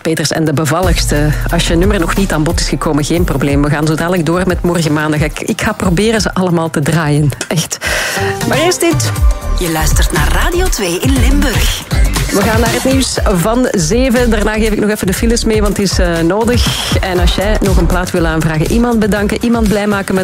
Peters en de bevalligste. Als je nummer nog niet aan bod is gekomen, geen probleem. We gaan zo dadelijk door met morgen maandag. Ik ga proberen ze allemaal te draaien. Echt. Maar eerst dit. Je luistert naar Radio 2 in Limburg. We gaan naar het nieuws van 7. Daarna geef ik nog even de files mee, want het is nodig. En als jij nog een plaat wil aanvragen, iemand bedanken, iemand blij maken met